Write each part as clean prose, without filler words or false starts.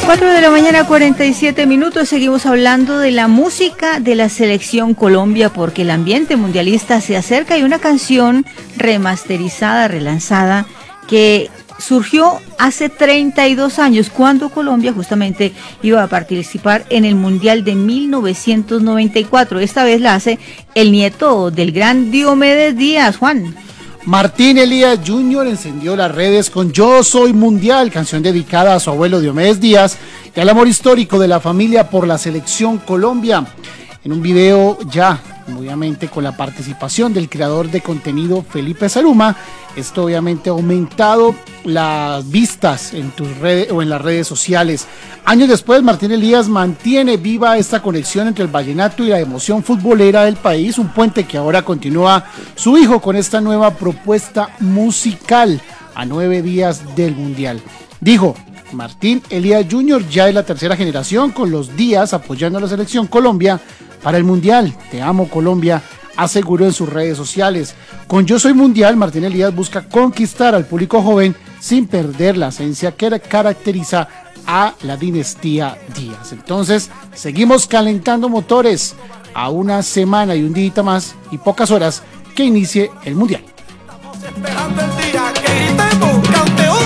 4 de la mañana, 47 minutos. Seguimos hablando de la música de la selección Colombia porque el ambiente mundialista se acerca y una canción remasterizada, relanzada, que surgió hace 32 años cuando Colombia justamente iba a participar en el Mundial de 1994. Esta vez la hace el nieto del gran Diomedes Díaz, Juan. Martín Elías Jr. encendió las redes con Yo Soy Mundial, canción dedicada a su abuelo Diomedes Díaz y al amor histórico de la familia por la selección Colombia. En un video ya, obviamente con la participación del creador de contenido Felipe Saluma, esto obviamente ha aumentado las vistas en tus redes o en las redes sociales. Años después, Martín Elías mantiene viva esta conexión entre el vallenato y la emoción futbolera del país, un puente que ahora continúa su hijo con esta nueva propuesta musical a 9 días del Mundial. Dijo, Martín Elías Jr. ya es la tercera generación con los días apoyando a la selección Colombia para el Mundial. Te amo, Colombia, aseguró en sus redes sociales. Con Yo Soy Mundial, Martín Elías busca conquistar al público joven sin perder la esencia que caracteriza a la dinastía Díaz. Entonces, seguimos calentando motores a una semana y un día más y pocas horas que inicie el Mundial. Estamos esperando el día que gritemos campeón.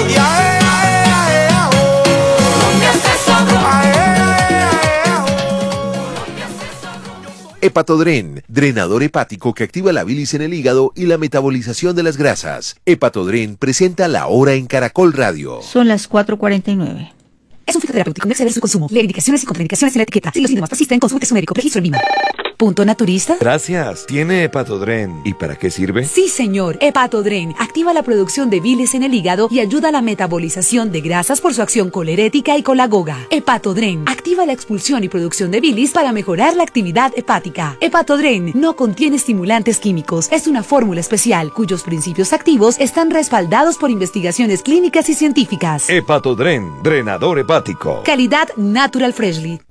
Hepatodren, drenador hepático que activa la bilis en el hígado y la metabolización de las grasas. Hepatodren presenta La Hora en Caracol Radio. Son las 4:49. Es un fitoterapéutico, no exceder su consumo. Lee indicaciones y contraindicaciones en la etiqueta. Si los síntomas persisten, consulte su médico. Registro en Lima. ¿Punto naturista? Gracias. Tiene Hepatodren. ¿Y para qué sirve? Sí, señor. Hepatodren activa la producción de bilis en el hígado y ayuda a la metabolización de grasas por su acción colerética y colagoga. Hepatodren activa la expulsión y producción de bilis para mejorar la actividad hepática. Hepatodren no contiene estimulantes químicos. Es una fórmula especial cuyos principios activos están respaldados por investigaciones clínicas y científicas. Hepatodren, drenador hepático. Calidad Natural Freshly.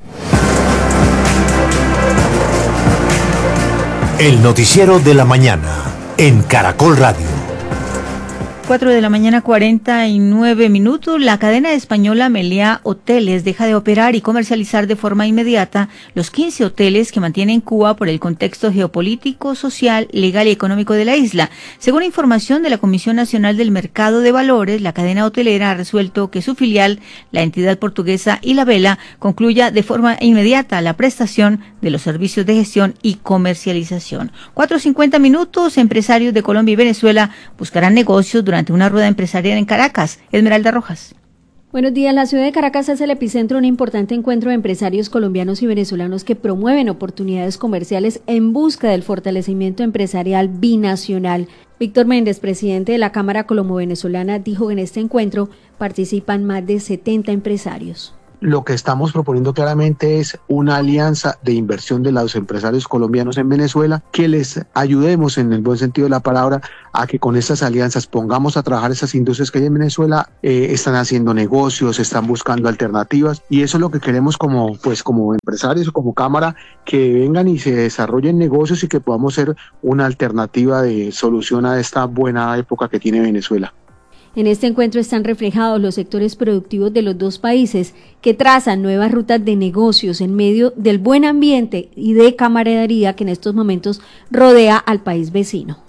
El noticiero de la mañana en Caracol Radio. 4 de la mañana, 49 minutos. La cadena española Meliá Hoteles deja de operar y comercializar de forma inmediata los 15 hoteles que mantiene Cuba por el contexto geopolítico, social, legal y económico de la isla. Según información de la Comisión Nacional del Mercado de Valores, la cadena hotelera ha resuelto que su filial, la entidad portuguesa y la Vela, concluya de forma inmediata la prestación de los servicios de gestión y comercialización. 4:50 minutos. Empresarios de Colombia y Venezuela buscarán negocios durante una rueda empresarial en Caracas. Esmeralda Rojas. Buenos días. La ciudad de Caracas es el epicentro de un importante encuentro de empresarios colombianos y venezolanos que promueven oportunidades comerciales en busca del fortalecimiento empresarial binacional. Víctor Méndez, presidente de la Cámara Colombo-Venezolana, dijo que en este encuentro participan más de 70 empresarios. Lo que estamos proponiendo claramente es una alianza de inversión de los empresarios colombianos en Venezuela, que les ayudemos en el buen sentido de la palabra a que con estas alianzas pongamos a trabajar esas industrias que hay en Venezuela, están haciendo negocios, están buscando alternativas y eso es lo que queremos como empresarios o como cámara, que vengan y se desarrollen negocios y que podamos ser una alternativa de solución a esta buena época que tiene Venezuela. En este encuentro están reflejados los sectores productivos de los dos países que trazan nuevas rutas de negocios en medio del buen ambiente y de camaradería que en estos momentos rodea al país vecino.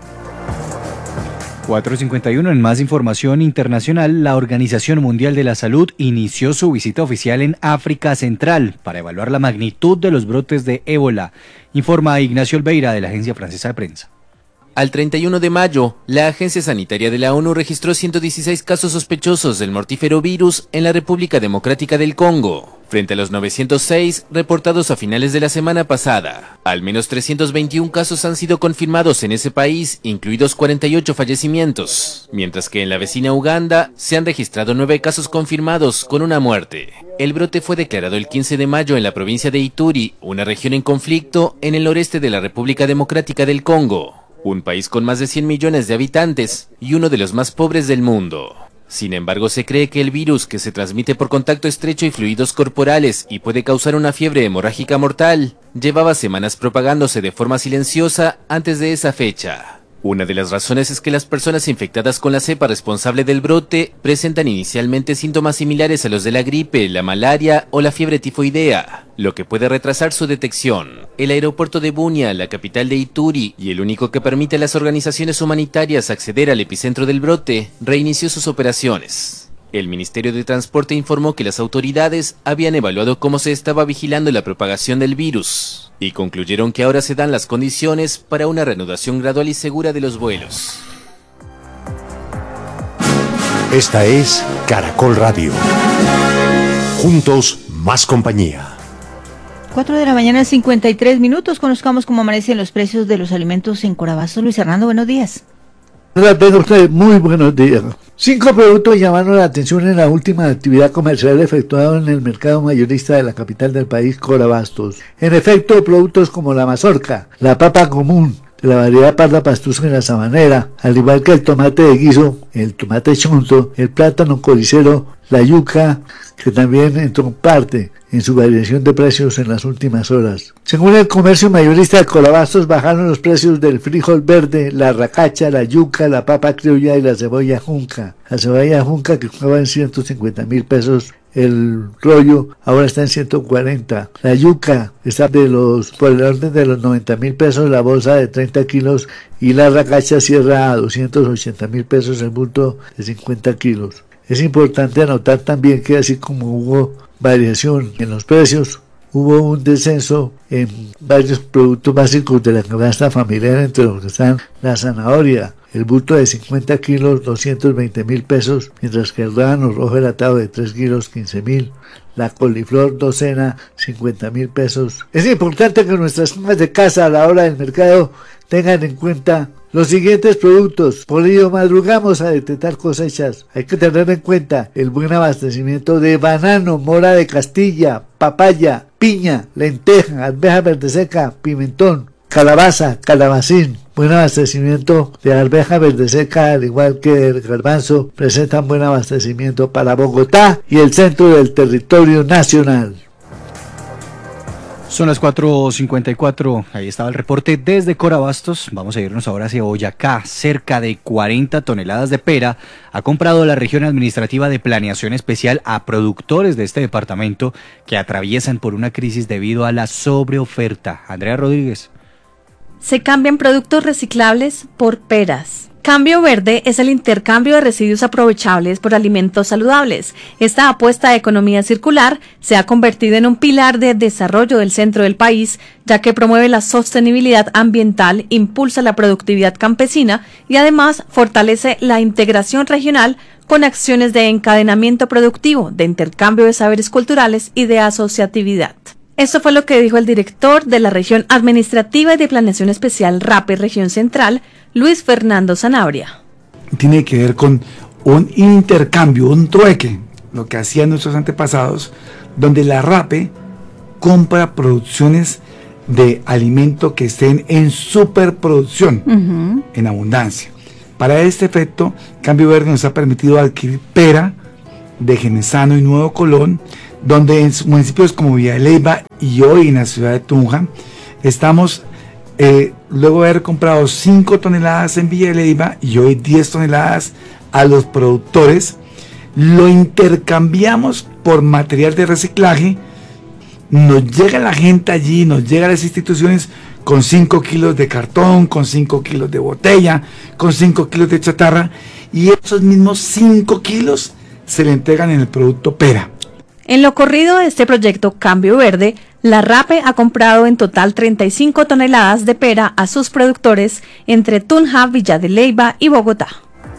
4:51. En más información internacional, la Organización Mundial de la Salud inició su visita oficial en África Central para evaluar la magnitud de los brotes de ébola, informa Ignacio Olveira de la Agencia Francesa de Prensa. Al 31 de mayo, la Agencia Sanitaria de la ONU registró 116 casos sospechosos del mortífero virus en la República Democrática del Congo, frente a los 906 reportados a finales de la semana pasada. Al menos 321 casos han sido confirmados en ese país, incluidos 48 fallecimientos, mientras que en la vecina Uganda se han registrado 9 casos confirmados con una muerte. El brote fue declarado el 15 de mayo en la provincia de Ituri, una región en conflicto en el noreste de la República Democrática del Congo, un país con más de 100 millones de habitantes y uno de los más pobres del mundo. Sin embargo, se cree que el virus, que se transmite por contacto estrecho y fluidos corporales y puede causar una fiebre hemorrágica mortal, llevaba semanas propagándose de forma silenciosa antes de esa fecha. Una de las razones es que las personas infectadas con la cepa responsable del brote presentan inicialmente síntomas similares a los de la gripe, la malaria o la fiebre tifoidea, lo que puede retrasar su detección. El aeropuerto de Bunia, la capital de Ituri y el único que permite a las organizaciones humanitarias acceder al epicentro del brote, reinició sus operaciones. El Ministerio de Transporte informó que las autoridades habían evaluado cómo se estaba vigilando la propagación del virus y concluyeron que ahora se dan las condiciones para una reanudación gradual y segura de los vuelos. Esta es Caracol Radio. Juntos, más compañía. 4 de la mañana, 53 minutos. Conozcamos cómo amanecen los precios de los alimentos en Corabasto. Luis Hernando, buenos días. Tenga usted muy buenos días. 5 productos llamaron la atención en la última actividad comercial efectuada en el mercado mayorista de la capital del país, Corabastos. En efecto, productos como la mazorca, la papa común, de la variedad parda pastusa y la sabanera, al igual que el tomate de guiso, el tomate chonto, el plátano coricero, la yuca, que también entró parte en su variación de precios en las últimas horas. Según el comercio mayorista de Corabastos, bajaron los precios del frijol verde, la racacha, la yuca, la papa criolla y la cebolla junca. La cebolla junca, que costaba en 150.000 pesos el rollo, ahora está en 140. La yuca está por el orden de los 90.000 pesos la bolsa de 30 kilos y la racacha cierra a 280.000 pesos el bulto de 50 kilos. Es importante anotar también que así como hubo variación en los precios, hubo un descenso en varios productos básicos de la canasta familiar, entre los que están la zanahoria, el bulto de 50 kilos, 220.000 pesos, mientras que el rábano rojo enlatado de 3 kilos, 15.000, la coliflor docena, 50.000 pesos. Es importante que nuestras amas de casa a la hora del mercado tengan en cuenta los siguientes productos. Por ello madrugamos a detectar cosechas. Hay que tener en cuenta el buen abastecimiento de banano, mora de Castilla, papaya, piña, lenteja, arveja verde seca, pimentón, calabaza, calabacín. Buen abastecimiento de arveja verde seca, al igual que el garbanzo, presentan buen abastecimiento para Bogotá y el centro del territorio nacional. Son las 4:54, ahí estaba el reporte desde Corabastos. Vamos a irnos ahora hacia Boyacá. Cerca de 40 toneladas de pera ha comprado la región administrativa de planeación especial a productores de este departamento que atraviesan por una crisis debido a la sobreoferta. Andrea Rodríguez. Se cambian productos reciclables por peras. Cambio Verde es el intercambio de residuos aprovechables por alimentos saludables. Esta apuesta de economía circular se ha convertido en un pilar de desarrollo del centro del país, ya que promueve la sostenibilidad ambiental, impulsa la productividad campesina y además fortalece la integración regional con acciones de encadenamiento productivo, de intercambio de saberes culturales y de asociatividad. Esto fue lo que dijo el director de la Región Administrativa y de Planeación Especial RAPE Región Central, Luis Fernando Sanabria. Tiene que ver con un intercambio, un trueque, lo que hacían nuestros antepasados, donde la RAPE compra producciones de alimento que estén en superproducción, en abundancia. Para este efecto, Cambio Verde nos ha permitido adquirir pera de Genesano y Nuevo Colón, donde en municipios como Villa de Leyva y hoy en la ciudad de Tunja, estamos, luego de haber comprado 5 toneladas en Villa de Leyva y hoy 10 toneladas a los productores, lo intercambiamos por material de reciclaje, nos llega la gente allí, nos llegan las instituciones con 5 kilos de cartón, con 5 kilos de botella, con 5 kilos de chatarra, y esos mismos 5 kilos se le entregan en el producto pera. En lo corrido de este proyecto Cambio Verde, la RAPE ha comprado en total 35 toneladas de pera a sus productores entre Tunja, Villa de Leyva y Bogotá.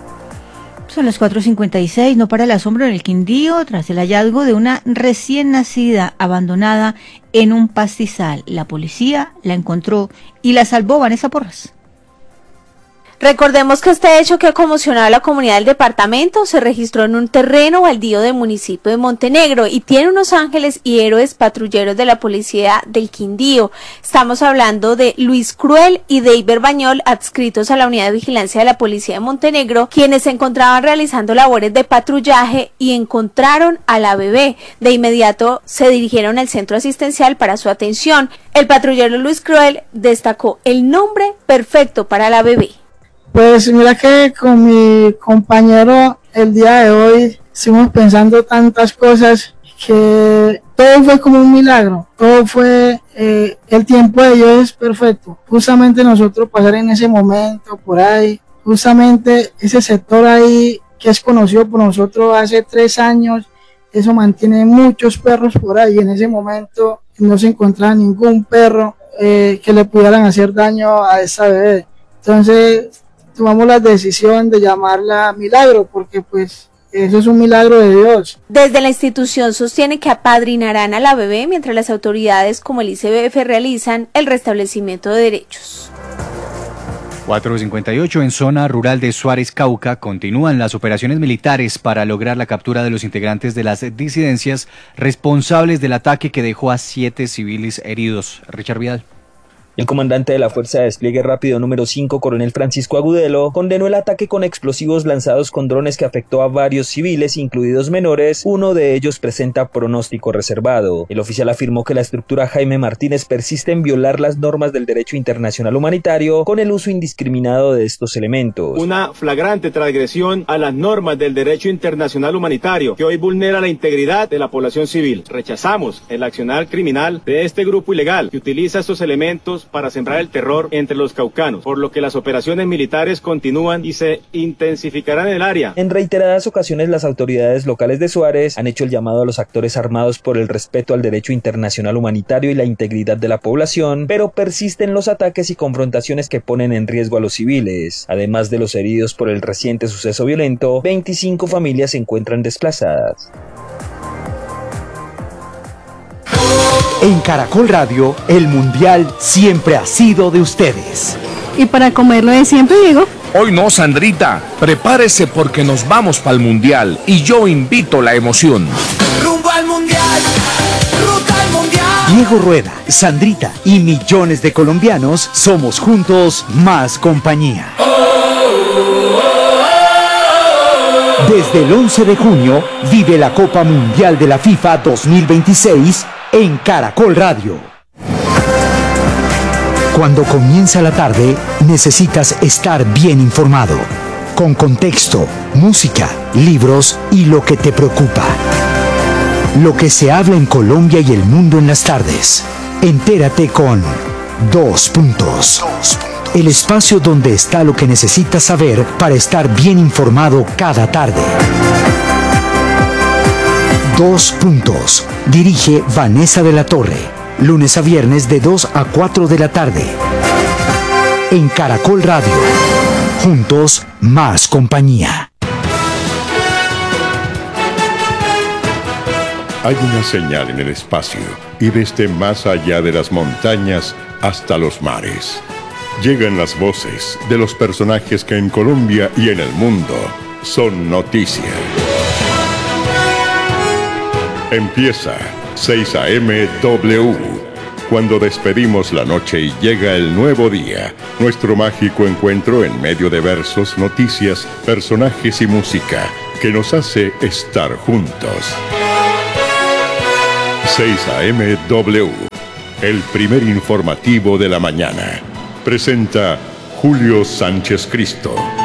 Son las 4:56, no para el asombro en el Quindío tras el hallazgo de una recién nacida abandonada en un pastizal. La policía la encontró y la salvó. Vanessa Porras. Recordemos que este hecho que ha conmocionado a la comunidad del departamento se registró en un terreno baldío del municipio de Montenegro y tiene unos ángeles y héroes patrulleros de la policía del Quindío. Estamos hablando de Luis Cruel y Deiber Bañol, adscritos a la unidad de vigilancia de la policía de Montenegro, quienes se encontraban realizando labores de patrullaje y encontraron a la bebé. De inmediato se dirigieron al centro asistencial para su atención. El patrullero Luis Cruel destacó el nombre perfecto para la bebé. Pues mira que con mi compañero el día de hoy estuvimos pensando tantas cosas que todo fue como un milagro, todo fue, el tiempo de Dios es perfecto. Justamente nosotros pasar en ese momento por ahí, justamente ese sector ahí que es conocido por nosotros hace 3 años, eso mantiene muchos perros por ahí. En ese momento no se encontraba ningún perro que le pudieran hacer daño a esa bebé. Entonces tomamos la decisión de llamarla milagro, porque pues eso es un milagro de Dios. Desde la institución sostiene que apadrinarán a la bebé mientras las autoridades como el ICBF realizan el restablecimiento de derechos. 4:58 en zona rural de Suárez, Cauca, continúan las operaciones militares para lograr la captura de los integrantes de las disidencias responsables del ataque que dejó a 7 civiles heridos. Richard Vidal. El comandante de la Fuerza de Despliegue Rápido número 5, coronel Francisco Agudelo, condenó el ataque con explosivos lanzados con drones que afectó a varios civiles, incluidos menores. Uno de ellos presenta pronóstico reservado. El oficial afirmó que la estructura Jaime Martínez persiste en violar las normas del derecho internacional humanitario con el uso indiscriminado de estos elementos. Una flagrante transgresión a las normas del derecho internacional humanitario que hoy vulnera la integridad de la población civil. Rechazamos el accionar criminal de este grupo ilegal que utiliza estos elementos para sembrar el terror entre los caucanos, por lo que las operaciones militares continúan y se intensificarán en el área. En reiteradas ocasiones, las autoridades locales de Suárez han hecho el llamado a los actores armados por el respeto al derecho internacional humanitario y la integridad de la población, pero persisten los ataques y confrontaciones que ponen en riesgo a los civiles. Además de los heridos por el reciente suceso violento, 25 familias se encuentran desplazadas. En Caracol Radio, el Mundial siempre ha sido de ustedes. Y para comerlo de siempre, Diego. Hoy no, Sandrita. Prepárese porque nos vamos para el Mundial y yo invito la emoción. Rumbo al Mundial, ruta al Mundial. Diego Rueda, Sandrita y millones de colombianos somos juntos más compañía. Desde el 11 de junio vive la Copa Mundial de la FIFA 2026 en Caracol Radio. Cuando comienza la tarde, necesitas estar bien informado, con contexto, música, libros y lo que te preocupa. Lo que se habla en Colombia y el mundo en las tardes. Entérate con 2 puntos. El espacio donde está lo que necesitas saber para estar bien informado cada tarde. 2 puntos. Dirige Vanessa de la Torre. Lunes a viernes de 2 a 4 de la tarde. En Caracol Radio. Juntos, más compañía. Hay una señal en el espacio y desde más allá de las montañas hasta los mares. Llegan las voces de los personajes que en Colombia y en el mundo son noticia. Empieza 6 a.m. W. Cuando despedimos la noche y llega el nuevo día, nuestro mágico encuentro en medio de versos, noticias, personajes y música que nos hace estar juntos. 6 a.m. W. El primer informativo de la mañana. Presenta Julio Sánchez Cristo.